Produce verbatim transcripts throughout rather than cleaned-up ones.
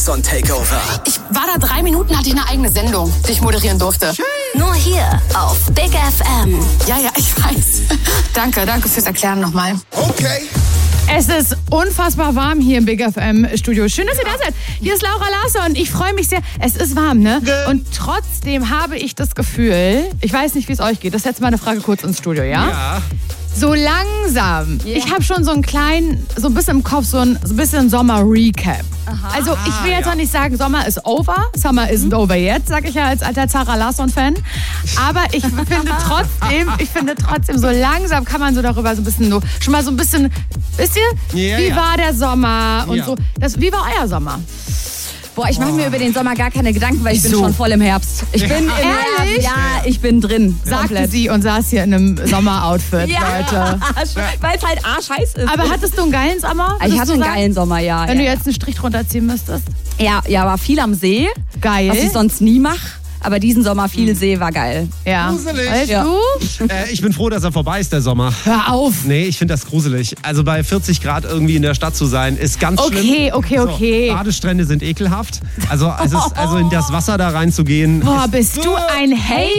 Larsson Takeover. Ich war da drei Minuten, hatte ich eine eigene Sendung, die ich moderieren durfte. Schön. Nur hier auf Big F M. Ja, ja, ich weiß. Danke, danke fürs Erklären nochmal. Okay. Es ist unfassbar warm hier im Big F M-Studio. Schön, dass ihr da seid. Hier ist Laura Larsson. Ich freue mich sehr. Es ist warm, ne? Und trotzdem habe ich das Gefühl, ich weiß nicht, wie es euch geht. Das ist jetzt mal eine Frage kurz ins Studio, ja? Ja. So langsam. Yeah. Ich habe schon so einen kleinen, so ein bisschen im Kopf, so ein, so ein bisschen Sommer-Recap. Also ich will jetzt ja. noch nicht sagen, Sommer ist over. Summer isn't over yet, sage ich ja als alter Zara Larsson-Fan. Aber ich finde trotzdem, ich finde trotzdem, so langsam kann man so darüber so ein bisschen, so, schon mal so ein bisschen, wisst ihr, Ja, wie ja. war der Sommer und Ja. so. Das, wie war euer Sommer? Boah, ich mache mir über den Sommer gar keine Gedanken, weil ich bin Wieso? schon voll im Herbst. Ich bin im Ehrlich? Herbst. Ja, ich bin drin. Sagte Komplett. sie und saß hier in einem Sommeroutfit, Leute. Weil es halt arschheiß ist. Aber hattest du einen geilen Sommer? ich würdest hatte du einen sagen? geilen Sommer, ja. Wenn ja. du jetzt einen Strich drunter ziehen müsstest. ja, ja, war viel am See, Geil. was ich sonst nie mache. Aber diesen Sommer viel See war geil. Ja. Gruselig. Weißt Ja. du? Äh, ich bin froh, dass er vorbei ist, der Sommer. Hör auf. Nee, ich finde das gruselig. Also bei vierzig Grad irgendwie in der Stadt zu sein, ist ganz schlimm. Okay, okay, okay. So, Badestrände sind ekelhaft. Also, es ist, also in das Wasser da reinzugehen. Boah, ist, bist du ein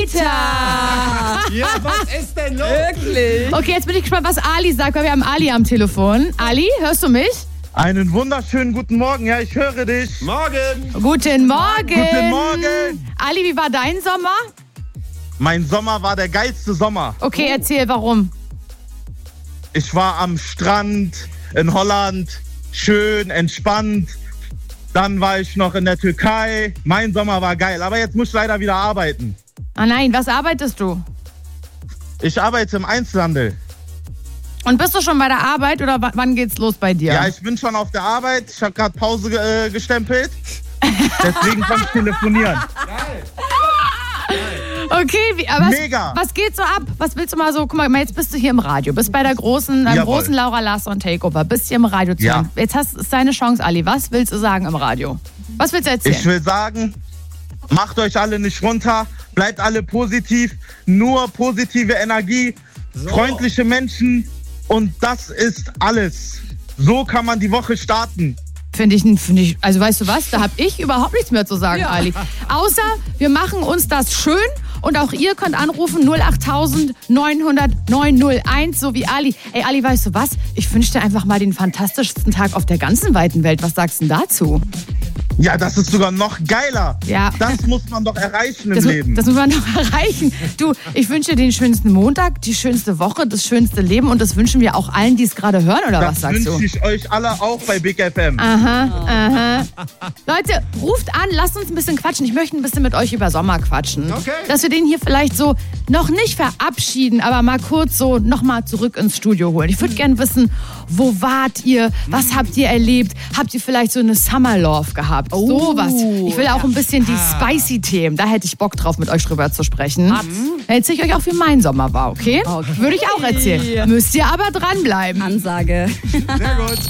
Hater. ja, was ist denn los? Wirklich? Okay, jetzt bin ich gespannt, was Ali sagt, weil wir haben Ali am Telefon. Ali, hörst du mich? Einen wunderschönen guten Morgen. Ja, ich höre dich. Morgen. Guten Morgen. Guten Morgen. Ali, wie war dein Sommer? Mein Sommer war der geilste Sommer. Okay, erzähl, warum? Ich war am Strand in Holland, schön, entspannt. Dann war ich noch in der Türkei. Mein Sommer war geil, aber jetzt muss ich leider wieder arbeiten. Ah nein, was arbeitest du? Ich arbeite im Einzelhandel. Und bist du schon bei der Arbeit oder w- wann geht's los bei dir? Ja, ich bin schon auf der Arbeit. Ich habe gerade Pause äh, gestempelt. Deswegen kann ich telefonieren. Okay, wie, aber was, Mega. was geht so ab? Was willst du mal so, guck mal, jetzt bist du hier im Radio, bist bei der großen, beim Jawohl. großen Laura Larsson Takeover, bist hier im Radio zu Ja. hören. Jetzt hast, ist deine Chance, Ali. Was willst du sagen im Radio? Was willst du erzählen? Ich will sagen, macht euch alle nicht runter. Bleibt alle positiv. Nur positive Energie, freundliche Menschen und das ist alles. So kann man die Woche starten. Finde ich, find ich, also weißt du was, da habe ich überhaupt nichts mehr zu sagen, Ali. Außer, wir machen uns das schön und auch ihr könnt anrufen null acht neun null null neun null eins, so wie Ali. Ey, Ali, weißt du was? Ich wünsche dir einfach mal den fantastischsten Tag auf der ganzen weiten Welt. Was sagst du denn dazu? Ja, das ist sogar noch geiler. Ja. Das muss man doch erreichen im Das, Leben. das muss man noch erreichen. Du, ich wünsche dir den schönsten Montag, die schönste Woche, das schönste Leben und das wünschen wir auch allen, die es gerade hören, oder was das sagst du? wünsche ich euch alle auch bei Big F M. Aha, aha. Leute, ruft an, lasst uns ein bisschen quatschen. Ich möchte ein bisschen mit euch über Sommer quatschen. Okay. Dass wir den hier vielleicht so noch nicht verabschieden, aber mal kurz so nochmal zurück ins Studio holen. Ich würde gerne wissen, wo wart ihr? Was habt ihr erlebt? Habt ihr vielleicht so eine Summer Love gehabt? Oh, Sowas. Ich will auch ein bisschen die spicy Themen. Da hätte ich Bock drauf, mit euch drüber zu sprechen. Dann erzähle ich euch auch, wie mein Sommer war, okay? Okay. Würde ich auch erzählen. Müsst ihr aber dranbleiben. Ansage. Sehr gut.